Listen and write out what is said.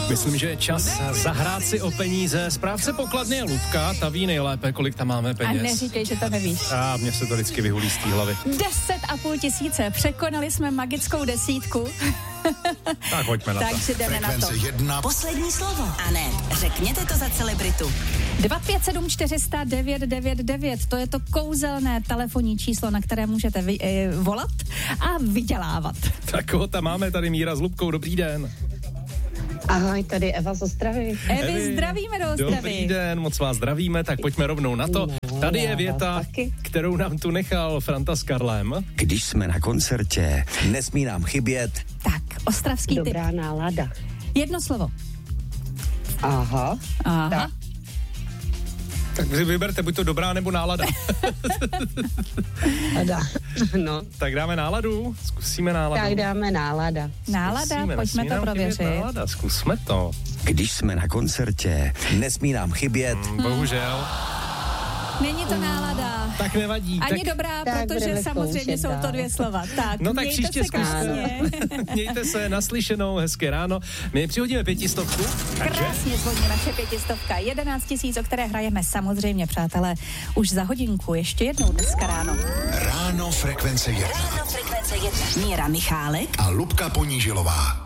Myslím, že je čas zahrát si o peníze. Správce pokladny je Lubka, ta ví nejlépe, kolik tam máme peněz. A neříkej, že to nevíš. A mně se to vždycky vyhulí z té hlavy. 10,5 tisíce, překonali jsme magickou desítku. Tak hoďme na to. Takže jdeme na to. Frekvence 1. Poslední slovo. A ne, řekněte to za celebritu. 257 400 999, to je to kouzelné telefonní číslo, na které můžete volat a vydělávat. Tak koho tam máme? Tady Míra s Lubkou, dobrý den. Ahoj, tady Eva z Ostravy. Evi, zdravíme do Ostravy. Dobrý den, moc vás zdravíme, tak pojďme rovnou na to. Tady je věta, kterou nám tu nechal Franta s Karlem. Když jsme na koncertě, nesmí nám chybět. Tak, ostravský typ. Dobrá nálada. Jedno slovo. Aha. Aha. Tak vyberte, buď to dobrá nebo nálada. No. Tak dáme náladu? Zkusíme náladu. Tak dáme nálada. Nálada, pojďme to prověřit. Nálada, zkusme to. Když jsme na koncertě, nesmí nám chybět. Bohužel. Není to nálada. Tak nevadí. Ani tak... dobrá, Tak protože budeme samozřejmě zkoušet jsou to dál. 2 slova. Tak, No tak mějte příště se krásně. Mějte se, naslyšenou, hezké ráno. My přihodíme 500. Krásně zvoní naše 500. 11 000, o které hrajeme samozřejmě, přátelé, už za hodinku. Ještě jednou dneska ráno. Ráno Frekvence 1. Ráno Frekvence 1. Míra Michálek A Lubka Ponížilová.